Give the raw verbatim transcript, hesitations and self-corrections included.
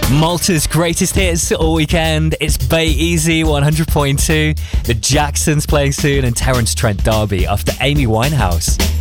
Malta's greatest hits all weekend. It's Bay Easy one hundred point two, the Jacksons playing soon, and Terence Trent D'Arby after Amy Winehouse.